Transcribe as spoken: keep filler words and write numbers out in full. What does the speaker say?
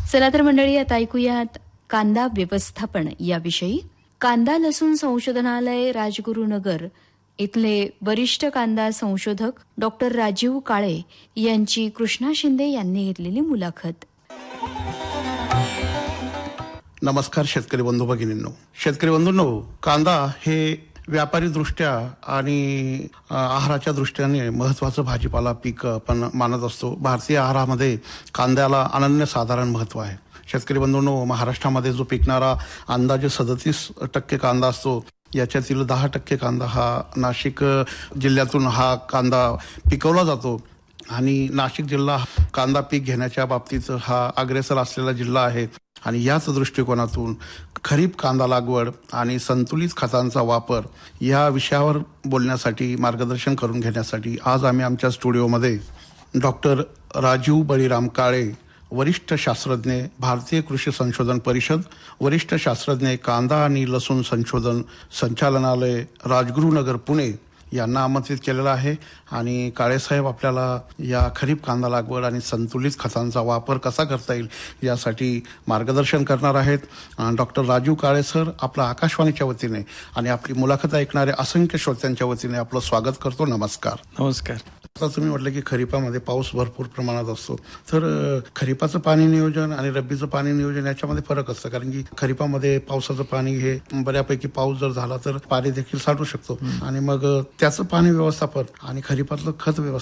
चला तर मंडळी, आता ऐकूयात कांदा व्यवस्थापन याविषयी. कांदा लसूण संशोधनालय राजगुरुनगर इथले वरिष्ठ कांदा संशोधक डॉक्टर राजीव काळे यांची कृष्णा शिंदे यांनी घेतलेली मुलाखत. नमस्कार शेतकरी बंधू भगिनींनो. शेतकरी बंधूंनो, कांदा हे व्यापारी दृष्ट्या आणि आहाराच्या दृष्टीने महत्त्वाचं भाजीपाला पीक आपण मानत असतो. भारतीय आहारामध्ये कांद्याला अनन्यसाधारण महत्त्व आहे. शेतकरी बंधूंनो, महाराष्ट्रामध्ये जो पिकणारा अंदाजे सदतीस टक्के कांदा असतो, याच्यातील दहा टक्के कांदा हा नाशिक जिल्ह्यातून हा कांदा पिकवला जातो आणि नाशिक जिल्हा कांदा पीक घेण्याच्या बाबतीत हा अग्रेसर असलेला जिल्हा आहे. आणि याच दृष्टिकोनातून खरीप कांदा लागवड आणि संतुलित खतांचा वापर या विषयावर बोलण्यासाठी, मार्गदर्शन करून घेण्यासाठी आज आम्ही आमच्या स्टुडिओमध्ये डॉक्टर राजीव बळीराम काळे, वरिष्ठ शास्त्रज्ञ, भारतीय कृषी संशोधन परिषद, वरिष्ठ शास्त्रज्ञ, कांदा आणि लसूण संशोधन संचालनालय, राजगुरुनगर, पुणे यांना आमंत्रित केलेलं आहे. आणि काळेसाहेब आपल्याला या खरीप कांदा लागवड आणि संतुलित खतांचा वापर कसा करता येईल यासाठी मार्गदर्शन करणार आहेत. डॉक्टर राजीव काळे सर, आपलं आकाशवाणीच्या वतीने आणि आपली मुलाखत ऐकणाऱ्या असंख्य श्रोत्यांच्या वतीने आपलं स्वागत करतो. नमस्कार. नमस्कार. आता तुम्ही म्हटलं की खरीपामध्ये पाऊस भरपूर प्रमाणात असतो, तर खरीपाचं पाणी नियोजन आणि रब्बीचं पाणी नियोजन याच्यामध्ये फरक असतं. कारण की खरीपामध्ये पावसाचं पाणी हे बऱ्यापैकी पाऊस जर झाला तर पाणी देखील साठू शकतो आणि मग त्याचं पाणी व्यवस्थापन आणि खरीपातलं खत व्यवस्थापन